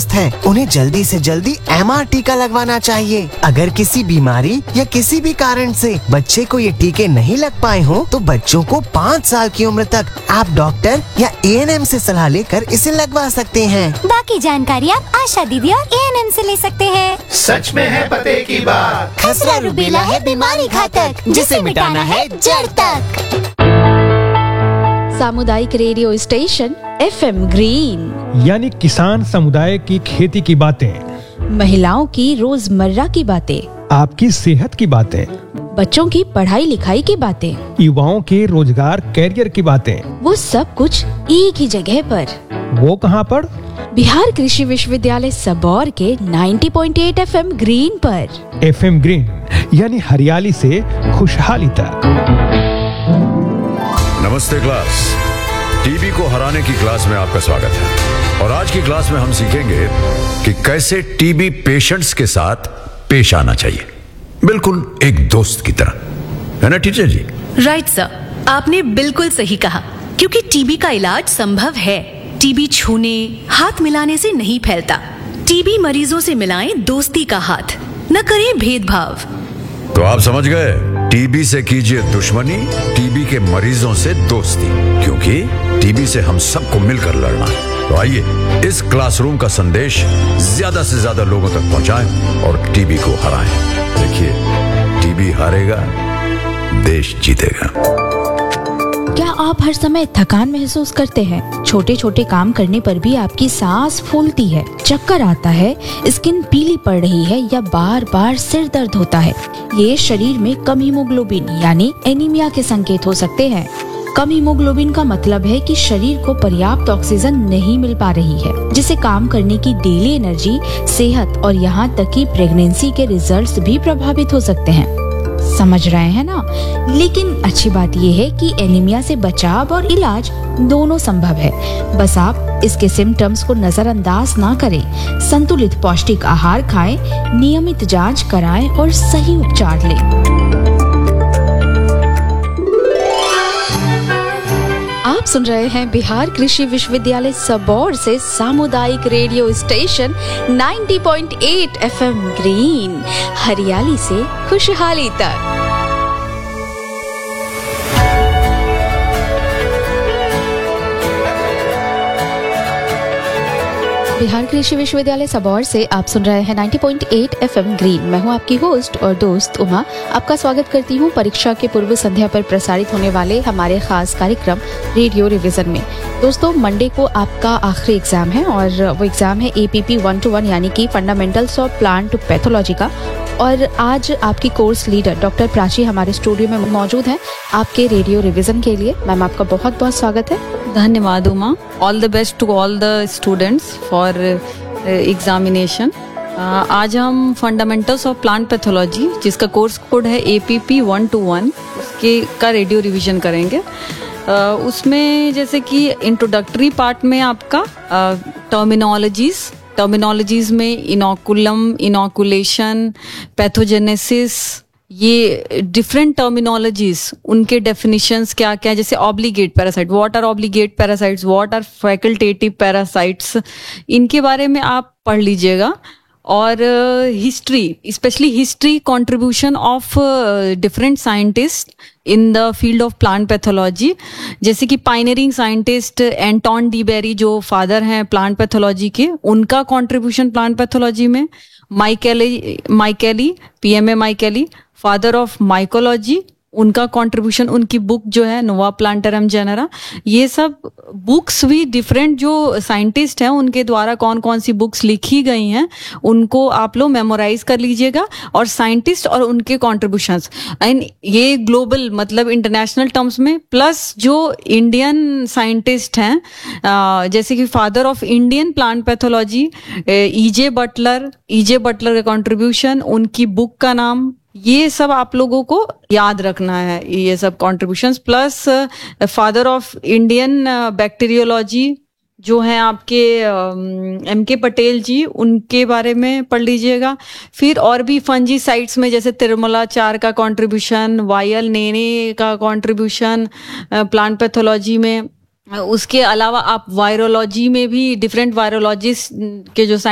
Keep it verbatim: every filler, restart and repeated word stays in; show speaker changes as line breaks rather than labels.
स्वस्थ हैं, उन्हें जल्दी से जल्दी एम आर टीका लगवाना चाहिए। अगर किसी बीमारी या किसी भी कारण से बच्चे को ये टीके नहीं लग पाए हों, तो बच्चों को पाँच साल की उम्र तक आप डॉक्टर या ए एन एम से सलाह लेकर इसे लगवा सकते हैं।
बाकी जानकारी आप आशा दीदी और ए एन एम से ले सकते हैं।
सच में है पते की बात।
खसरा रूबेला है बीमारी घातक, जिसे मिटाना है जड़ तक।
सामुदायिक radio station F M green,
यानी किसान समुदाय की खेती की बातें,
महिलाओं की रोजमर्रा की बातें,
आपकी सेहत की बातें,
बच्चों की पढ़ाई लिखाई की बातें,
युवाओं के रोजगार कैरियर की बातें,
वो सब कुछ एक ही जगह पर।
वो कहाँ पर?
बिहार कृषि विश्वविद्यालय सबौर के नब्बे पॉइंट आठ एफ एम ग्रीन पर।
एफ एम ग्रीन यानी हरियाली से खुशहाली तक।
नमस्ते क्लास, टीबी को हराने की क्लास में आपका स्वागत है। और आज की क्लास में हम सीखेंगे कि कैसे टीबी पेशेंट्स के साथ पेश आना चाहिए, बिल्कुल एक दोस्त की तरह, है ना टीचर जी?
राइट सर, आपने बिल्कुल सही कहा, क्योंकि टीबी का इलाज संभव है। टीबी छूने, हाथ मिलाने से नहीं फैलता। टीबी मरीजों से मिलाएं दोस्ती का हाथ, न करें भेदभाव।
तो आप समझ गए, टीबी से कीजिए दुश्मनी, टीबी के मरीजों से दोस्ती, क्योंकि टीबी से हम सबको मिलकर लड़ना है। तो आइए इस क्लासरूम का संदेश ज्यादा से ज्यादा लोगों तक पहुंचाएं और टीबी को हराएं। देखिए, टीबी हारेगा, देश जीतेगा।
क्या आप हर समय थकान महसूस करते हैं? छोटे छोटे काम करने पर भी आपकी सांस फूलती है, चक्कर आता है, स्किन पीली पड़ रही है या बार बार सिर दर्द होता है? ये शरीर में कम हीमोग्लोबिन यानी एनीमिया के संकेत हो सकते हैं। कम हीमोग्लोबिन का मतलब है कि शरीर को पर्याप्त ऑक्सीजन नहीं मिल पा रही है, जिससे काम करने की डेली एनर्जी, सेहत और यहाँ तक कि प्रेगनेंसी के रिजल्ट्स भी प्रभावित हो सकते हैं। समझ रहे हैं ना? लेकिन अच्छी बात यह है कि एनीमिया से बचाव और इलाज दोनों संभव है। बस आप इसके सिम्टम्स को नजरअंदाज ना करें। संतुलित पौष्टिक आहार खाएं, नियमित जांच कराएं और सही उपचार लें। आप सुन रहे हैं बिहार कृषि विश्वविद्यालय सबौर से सामुदायिक रेडियो स्टेशन नब्बे पॉइंट आठ एफ एम ग्रीन, हरियाली से खुशहाली तक। बिहार कृषि विश्वविद्यालय सबौर से आप सुन रहे हैं नब्बे पॉइंट आठ एफ एम ग्रीन। मैं हूं आपकी होस्ट और दोस्त उमा। आपका स्वागत करती हूं परीक्षा के पूर्व संध्या पर प्रसारित होने वाले हमारे खास कार्यक्रम रेडियो रिवीजन में। दोस्तों, मंडे को आपका आखिरी एग्जाम है और वो एग्जाम है A P P one two one यानी कि फंडामेंटल्स ऑफ प्लांट पैथोलॉजी का। और आज आपकी कोर्स लीडर डॉक्टर प्राची हमारे स्टूडियो में मौजूद हैं आपके रेडियो रिवीजन के लिए। मैम, आपका बहुत बहुत स्वागत है।
धन्यवाद Uma. All the best to all the students for examination. आज हम फंडामेंटल्स ऑफ प्लांट पैथोलॉजी, जिसका कोर्स कोड है A P P one two one, उसके का रेडियो रिवीजन करेंगे। uh, उसमें जैसे कि इंट्रोडक्टरी पार्ट में आपका टर्मिनोलॉजीज uh, टर्मिनोलॉजीज में इनोकुलम, इनोकुलेशन, पैथोजेनेसिस, ये डिफरेंट टर्मिनोलॉजीज, उनके डेफिनेशंस क्या क्या, जैसे obligate parasite, what are obligate parasites, what are facultative parasites, इनके बारे में आप पढ़ लीजिएगा। और history, specially history contribution of different scientist in the field of plant pathology, जैसे कि pioneering scientist Anton de Bary जो फादर हैं प्लांट पैथोलॉजी के, उनका कंट्रीब्यूशन प्लांट पैथोलॉजी में। माइकेली माइकेली P M A माइकेली, father of mycology, उनका कंट्रीब्यूशन, उनकी book जो है नोवा प्लांटरम जेनेरा। ये सब बुक्स भी डिफरेंट जो साइंटिस्ट हैं उनके द्वारा कौन कौन सी बुक्स लिखी गई हैं उनको आप लोग मेमोराइज कर लीजिएगा, और साइंटिस्ट और उनके कॉन्ट्रीब्यूशंस, एंड ये ग्लोबल मतलब इंटरनेशनल टर्म्स में, प्लस जो इंडियन साइंटिस्ट हैं जैसे कि father of Indian plant pathology E J Butler, E J Butler का कॉन्ट्रीब्यूशन, उनकी बुक का नाम, ये सब आप लोगों को याद रखना है, ये सब contributions. Plus father of Indian bacteriology जो हैं आपके एम के पटेल जी, उनके बारे में पढ़ लीजिएगा। फिर और भी फंजी साइट्स में जैसे तिरुमलाचार का कंट्रीब्यूशन, वायल नेने का कंट्रीब्यूशन प्लांट पैथोलॉजी में। उसके अलावा आप वायरोलॉजी में भी डिफरेंट वायरोलॉजिस्ट के जो